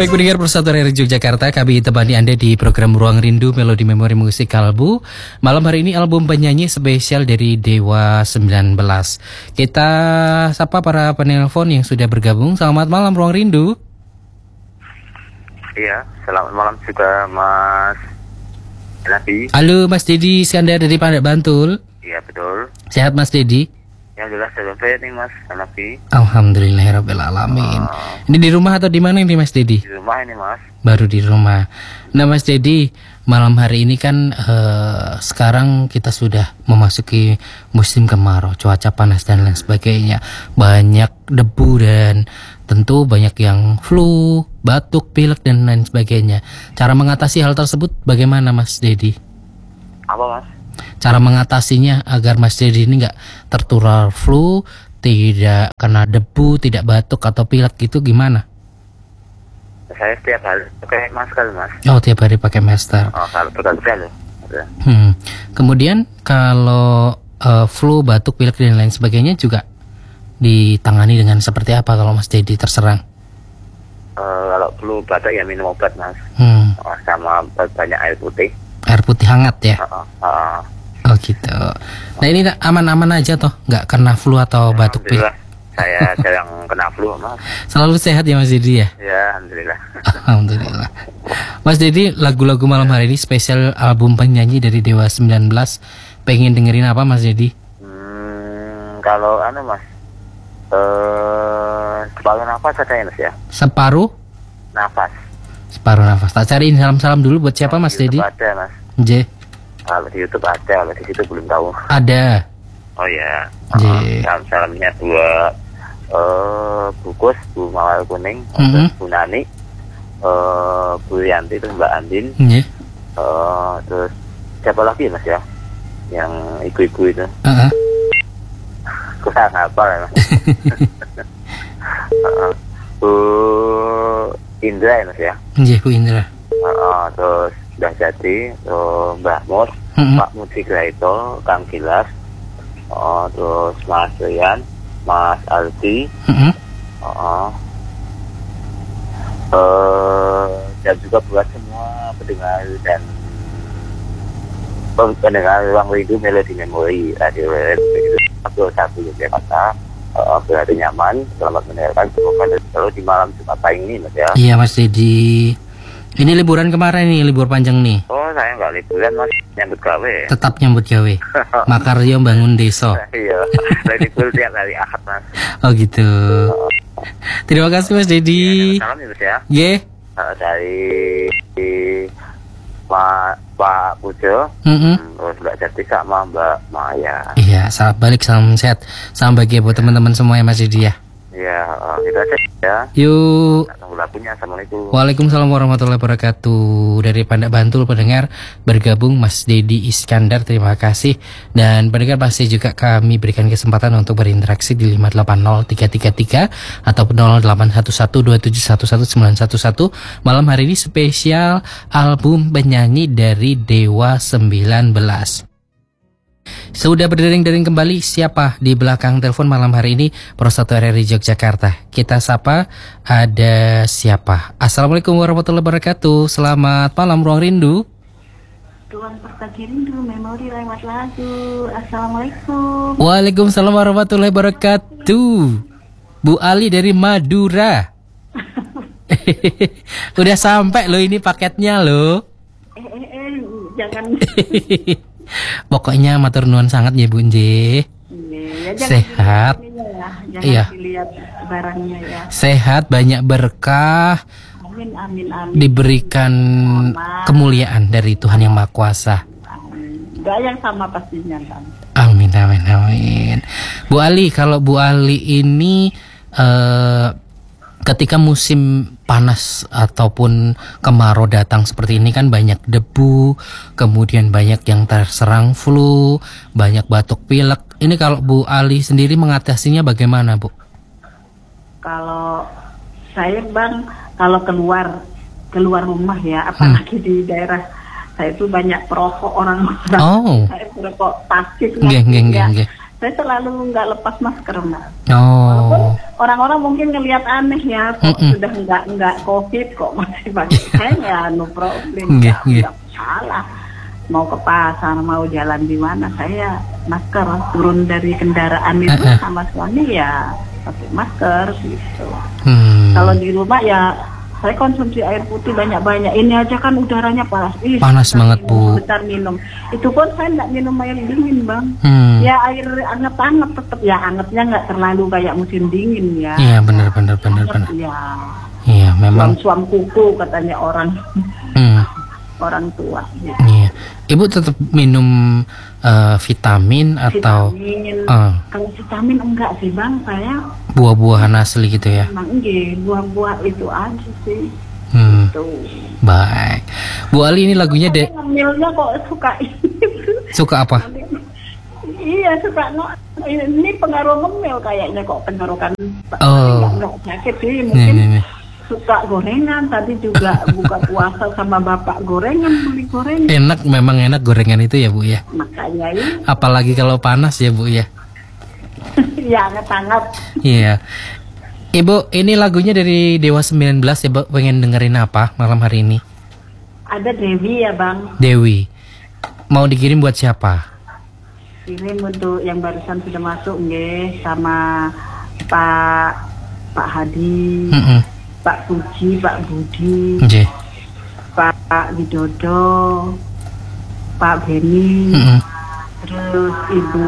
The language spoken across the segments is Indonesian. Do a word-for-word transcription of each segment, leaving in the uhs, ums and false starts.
Baik pendengar Persatuan R R I Yogyakarta, kami temani Anda di program Ruang Rindu Melodi Memori Musik Kalbu. Malam hari ini album penyanyi spesial dari Dewa sembilan belas. Kita sapa para penelpon yang sudah bergabung. Selamat malam Ruang Rindu. Iya, selamat malam juga Mas Nabi. Halo Mas Dedi Iskandar dari Pandak Bantul. Iya betul. Sehat Mas Dedi? Yang jelas saya baik nih Mas Nabi. Alhamdulillahirobbilalamin. Uh, ini di rumah atau di mana ini Mas Dedi? Di rumah ini Mas. Baru di rumah. Nah Mas Dedi, malam hari ini kan uh, sekarang kita sudah memasuki musim kemarau, cuaca panas dan lain sebagainya. Banyak debu dan tentu banyak yang flu, batuk, pilek dan lain sebagainya. Cara mengatasi hal tersebut bagaimana Mas Dedi? Apa Mas? Cara mengatasinya agar Mas Dedi ini nggak tertular flu, tidak kena debu, tidak batuk atau pilek gitu gimana? Saya setiap hari pakai masker Mas. Oh tiap hari pakai masker. Oh kalau bergantian ya. Hmm. Kemudian kalau uh, flu, batuk, pilek dan lain sebagainya juga ditangani dengan seperti apa kalau Mas Dedi terserang? Uh, kalau flu batuk ya minum obat Mas. Hmm. Oh, sama banyak air putih. Air putih hangat ya? Uh, uh, uh. Oh gitu. Nah ini aman-aman aja toh, nggak kena flu atau batuk pilek? Saya jarang kena flu Mas. Selalu sehat ya Mas Dedi ya? Ya alhamdulillah. Alhamdulillah. Mas Dedi, lagu-lagu malam hari ini spesial album penyanyi dari Dewa sembilan belas. Pengen dengerin apa Mas Dedi? Hmm, kalau anu Mas, eh separuh nafas ada ya Mas ya? Separuh nafas. Separuh nafas. Tak cariin salam-salam dulu buat siapa Mas Dedi? Ada Mas. J. Kalau di YouTube ada, kalau di situ belum tahu. Ada. Oh ya. J. Salam salamnya buat eh Bukus, Bu Mawar Kuning, Mm-hmm. Bu Nani, eh Bu Yanti itu Mbak Andin. J. Eh terus siapa lagi Mas ya? Yang ibu-ibu itu. Uh-huh. Kurang apa ya Mas? uh, Bu Indra ya Mas ya? J. Bu Indra. Uh, terus Mbah Jati, uh, Mbah Mur, Mm-hmm. Pak Mujigra itu, Kang Gilas, uh, terus Mas Rian, Mas Aldi, Mm-hmm. uh, uh, dan juga buat semua pendengar dan pendengar Ruang Rindu Melodi Memori Radio Radio satu Yogyakarta. Uh, berarti nyaman, selamat mendengarkan, semoga selalu di malam Jumat pagi ini Mas ya. Iya Mas Dedi. Ini liburan kemarin nih, libur panjang nih. Oh saya nggak liburan Mas, nyambut gawe. Tetap nyambut gawe. Makaryo bangun desa. Iya, libur tiap hari Ahad Mas. Oh gitu. Terima kasih Mas Dedi. Ya, salam ya Mas ya. Ye. Uh, dari di, Pak Pak Pujo, Mm-hmm. hmm, terus Mbak Jati sama Mbak Maya. Iya, salam balik, salam sehat, salam bahagia buat teman-teman semua ya Mas Dedi ya. Ya, uh, itu aja ya. Yuk. Tunggu lagunya. Assalamualaikum. Waalaikumsalam warahmatullahi wabarakatuh. Dari Pandak Bantul pendengar bergabung Mas Dedi Iskandar, terima kasih. Dan pendengar pasti juga kami berikan kesempatan untuk berinteraksi di lima delapan nol tiga tiga tiga atau nol delapan satu satu dua tujuh satu satu sembilan satu satu. Malam hari ini spesial album penyanyi dari Dewa sembilan belas. Sudah berdering-dering kembali, siapa di belakang telepon malam hari ini? Persatuan R R I Yogyakarta. Kita sapa, ada siapa? Assalamualaikum warahmatullahi wabarakatuh. Selamat malam Ruang Rindu. Ruang Berbagi Rindu Memori lewat lagu. Assalamualaikum. Waalaikumsalam warahmatullahi wabarakatuh. Bu Ali dari Madura. Udah sampai loh ini paketnya loh. Eh eh eh jangan. Pokoknya matur nuwun sangat ya Bu Nje. Ya, sehat. Ya. Jangan iya. dilihat barangnya ya. Sehat, banyak berkah. Amin amin amin. Diberikan sama. Kemuliaan dari Tuhan Yang Maha Kuasa. Enggak yang sama pastinya kan. Amin amin amin. Bu Ali, kalau Bu Ali ini eh, ketika musim panas ataupun kemarau datang seperti ini kan banyak debu, kemudian banyak yang terserang flu, banyak batuk pilek. Ini kalau Bu Ali sendiri mengatasinya bagaimana, Bu? Kalau saya Bang, kalau keluar keluar rumah ya, apalagi hmm. di daerah saya itu banyak perokok orang-orang. Oh. Saya perokok pasif. Nggih, nggih, nggih, nggih. Saya selalu nggak lepas masker Mas. Oh. Walaupun orang-orang mungkin ngelihat aneh ya, kok Mm-mm. sudah nggak nggak covid kok masih pakai. Saya ya no problem, Nggih, nggak nggih. nggak salah. Mau ke pasar, mau jalan di mana, saya masker. Turun dari kendaraan itu Uh-uh. sama suami ya pakai masker gitu. Hmm. Kalau di rumah ya saya konsumsi air putih banyak-banyak. Ini aja kan udaranya panas. Ih, Panas sebentar banget, minum, Bu. Sebentar minum. Itu pun saya nggak minum air dingin, Bang. Hmm. Ya air anget-anget tetap ya, angetnya nggak terlalu kayak musim dingin ya. Iya, benar benar benar Anget, benar. ya. Iya, memang. Suam kuku katanya orang Hmm. orang tua. Gitu. Iya. Ibu tetap minum eh, vitamin atau Vitamin. eh, Kalau vitamin enggak sih, Bang. Saya buah-buahan asli gitu ya? emang enggak buah-buah itu aja sih. Hmm. Tuh. Baik. Bu Ali, ini lagunya de Tapi ngemilnya kok suka itu. suka apa? Iya suka no, ini pengaruh ngemil kayaknya kok tenggorokan. Oh. Nggak nggak sakit sih Nih, mungkin nih, nih. suka gorengan. Tadi juga buka puasa sama bapak gorengan, beli gorengan. Enak, memang enak gorengan itu ya, Bu ya. Makanya ini Apalagi kalau panas ya, Bu ya. ya hangat-hangat. Iya. Ibu, ini lagunya dari Dewa sembilan belas ya, Bu. Pengen dengerin apa malam hari ini? Ada Dewi ya Bang. Dewi. Mau dikirim buat siapa? Kirim untuk yang barusan sudah masuk nggih, sama Pak Pak Hadi, Heeh. Pak Puji, Pak Budi, Nggih. Pak Widodo, Pak Beni, Heeh. terus Ibu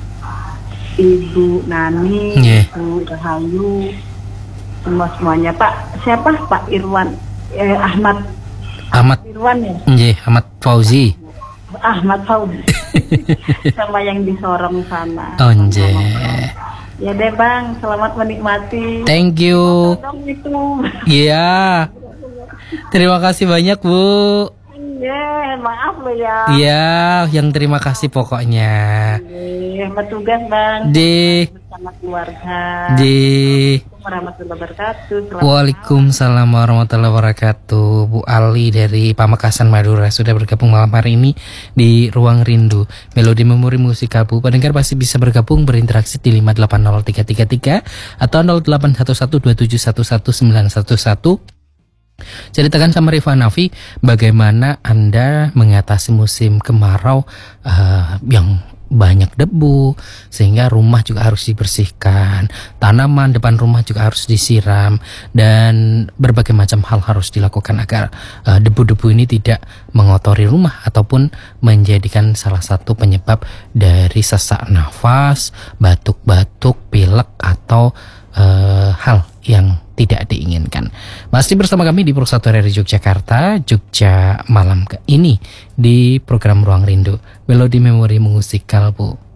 Ibu Nani, Nggih. Ibu Rahayu, semua semuanya. Pak siapa? Pak Irwan, eh, Ahmad Ahmad. Irwan ya, Nggih, Ahmad Fauzi. Ahmad Fauzi, sama yang di Sorong sana. Oh, nggih. Ya deh Bang, selamat menikmati. Thank you. Dong itu. Iya. Terima kasih banyak, Bu. Ya, maaf lo ya. Iya, yang terima kasih pokoknya. Iya, petugas Bang. Di Bersama keluarga. di Assalamualaikum warahmatullahi wabarakatuh. Selamat Waalaikumsalam warahmatullahi wabarakatuh. Bu Ali dari Pamekasan Madura sudah bergabung malam hari ini di Ruang Rindu Melodi Memori Musik Kabu. Pendengar pasti bisa bergabung berinteraksi di lima delapan nol tiga tiga tiga atau nol delapan satu satu dua tujuh satu satu sembilan satu satu. Ceritakan sama Rifa Nafi bagaimana Anda mengatasi musim kemarau uh, yang banyak debu, sehingga rumah juga harus dibersihkan, tanaman depan rumah juga harus disiram, dan berbagai macam hal harus dilakukan agar uh, debu-debu ini tidak mengotori rumah ataupun menjadikan salah satu penyebab dari sesak nafas, batuk-batuk, pilek atau uh, hal yang tidak diinginkan. Masih bersama kami di Pro satu R R I Yogyakarta, Jogja malam ke ini di program Ruang Rindu Melodi Memori Musik Kalbu.